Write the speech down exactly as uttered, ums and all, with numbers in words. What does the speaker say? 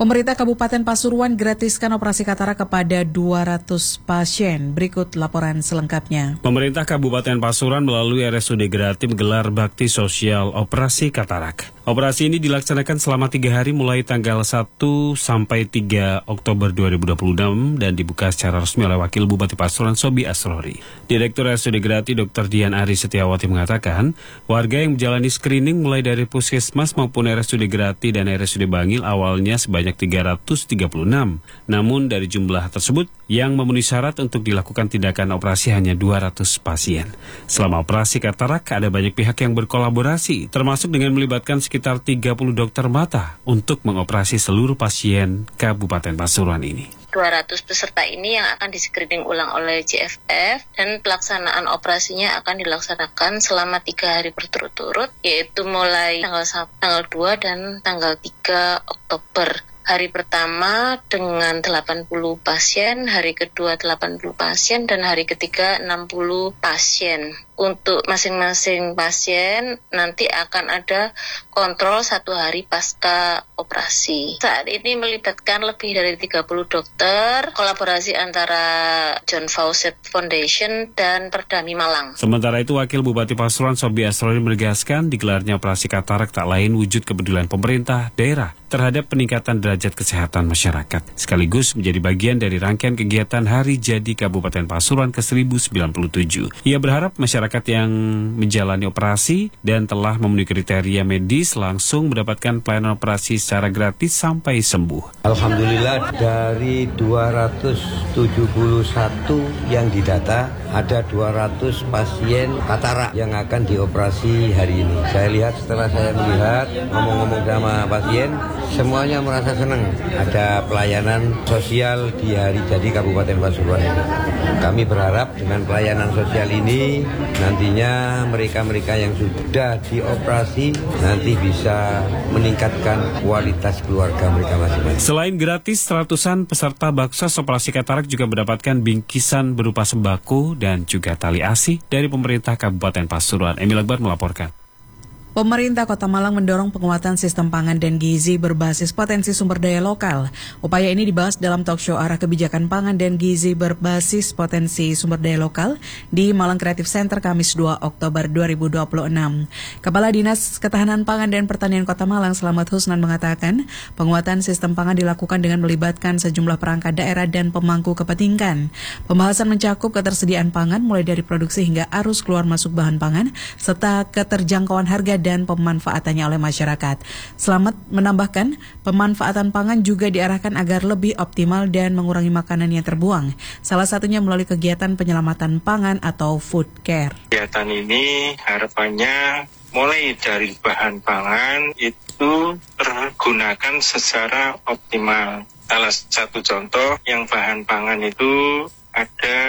Pemerintah Kabupaten Pasuruan gratiskan operasi katarak kepada dua ratus pasien. Berikut laporan selengkapnya. Pemerintah Kabupaten Pasuruan melalui R S U D Gratim menggelar bakti sosial operasi katarak. Operasi ini dilaksanakan selama tiga hari mulai tanggal satu sampai tiga Oktober dua ribu dua puluh enam dan dibuka secara resmi oleh Wakil Bupati Pasuruan Sobi Asrori. Direktur R S U D Gratim Doktor Dian Ari Setiawati mengatakan, warga yang menjalani screening mulai dari Puskesmas maupun R S U D Gratim dan R S U D Bangil awalnya sebanyak tiga ratus tiga puluh enam. Namun dari jumlah tersebut yang memenuhi syarat untuk dilakukan tindakan operasi hanya dua ratus pasien. Selama operasi katarak ada banyak pihak yang berkolaborasi, termasuk dengan melibatkan sekitar tiga puluh dokter mata untuk mengoperasi seluruh pasien Kabupaten Pasuruan ini. dua ratus peserta ini yang akan di-screening ulang oleh J F F dan pelaksanaan operasinya akan dilaksanakan selama tiga hari berturut-turut, yaitu mulai tanggal, tanggal dua dan tanggal tiga Oktober. Hari pertama dengan delapan puluh pasien, hari kedua delapan puluh pasien, dan hari ketiga enam puluh pasien. Untuk masing-masing pasien nanti akan ada kontrol satu hari pasca operasi. Saat ini melibatkan lebih dari tiga puluh dokter, kolaborasi antara John Fawcett Foundation dan Perdami Malang. Sementara itu, Wakil Bupati Pasuruan Sobi Asrori menegaskan digelarnya operasi katarak tak lain wujud kepedulian pemerintah daerah terhadap peningkatan derajat kesehatan masyarakat, sekaligus menjadi bagian dari rangkaian kegiatan Hari Jadi Kabupaten Pasuruan ke seribu sembilan puluh tujuh. Ia berharap masyarakat yang menjalani operasi dan telah memenuhi kriteria medis langsung mendapatkan pelayanan operasi secara gratis sampai sembuh. Alhamdulillah dari dua ratus tujuh puluh satu yang didata, ada dua ratus pasien katarak yang akan dioperasi hari ini. Saya lihat setelah saya melihat, ngomong-ngomong sama pasien, semuanya merasa senang ada pelayanan sosial di Hari Jadi Kabupaten Pasuruan ini. Kami berharap dengan pelayanan sosial ini nantinya mereka-mereka yang sudah dioperasi nanti bisa meningkatkan kualitas keluarga mereka masing-masing. Selain gratis, ratusan peserta baksos operasi katarak juga mendapatkan bingkisan berupa sembako dan juga tali asi dari pemerintah Kabupaten Pasuruan. Emil Akbar melaporkan. Pemerintah Kota Malang mendorong penguatan sistem pangan dan gizi berbasis potensi sumber daya lokal. Upaya ini dibahas dalam talkshow arah kebijakan pangan dan gizi berbasis potensi sumber daya lokal di Malang Creative Center Kamis dua Oktober dua ribu dua puluh enam. Kepala Dinas Ketahanan Pangan dan Pertanian Kota Malang Slamet Husnan mengatakan, penguatan sistem pangan dilakukan dengan melibatkan sejumlah perangkat daerah dan pemangku kepentingan. Pembahasan mencakup ketersediaan pangan mulai dari produksi hingga arus keluar masuk bahan pangan serta keterjangkauan harga dan pemanfaatannya oleh masyarakat. Slamet menambahkan, pemanfaatan pangan juga diarahkan agar lebih optimal dan mengurangi makanan yang terbuang. Salah satunya melalui kegiatan penyelamatan pangan atau food care. Kegiatan ini harapannya mulai dari bahan pangan itu tergunakan secara optimal. Salah satu contoh yang bahan pangan itu ada